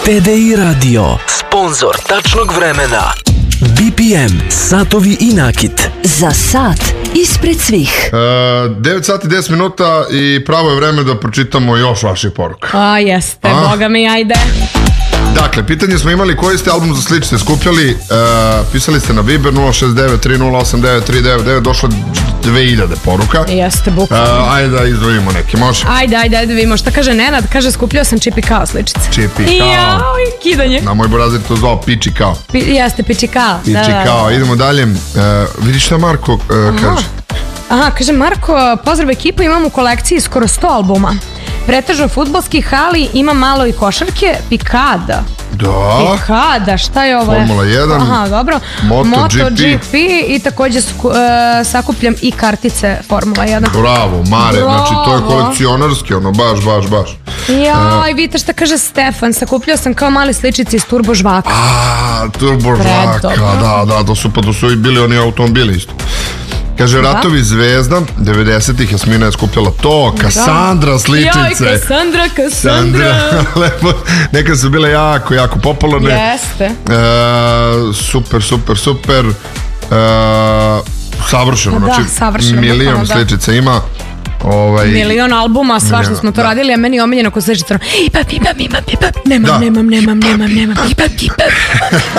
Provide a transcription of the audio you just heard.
TDI Radio, sponsor tačnog vremena. BPM, satovi i nakit. Za sat ispred svih. 9 sati 10 minuta i pravo je vreme da pročitamo još vaših poruka. Jeste, boga mi, ajde. Dakle, pitanje smo imali koji ste album za sličite skupljali. Pisali ste na Viber 069-3089-399. Došlo 2000 poruka. Jeste, bukvalno. Ajde da izdvojimo neke, može? Ajde, vidimo šta kaže Nenad. Kaže, skupljao sam Čipi Kao sličice. Čipi Kao. Jao, i kidanje. Na moj borazir to zvao Piči Kao. Jeste, Piči Kao. Piči Kao. Idemo dalje. Vidiš šta Marko kaže? Aha, kaže Marko, pozdrav ekipa, imam u kolekciji skoro 100 albuma. Pretežno fudbalskih, ali ima malo i košarke. Pikada. Da. Pikada, šta je ovo? Formula 1. Aha, dobro. MotoGP. I također sakupljam i kartice Formula 1. Bravo, Mare. Znači, to je kolekcionarski, ono, baš. Jaj, vidite šta kaže Stefan. Sakupljao sam kao mali sličici iz Turbo Žvaka. Turbo Žvaka, da, to su i bili oni automobili isto. Kaže, Ratovi zvezda, 90-ih, Jasmina je skupljala to, Kassandra sličice. Joj, Kassandra. Lepo, neka su bile jako popularne. Jeste. Super. Savršeno, znači milion sličica ima. Milion albuma, svašta smo to radili, a meni je omiljeno kod sličica. Imam, nemam.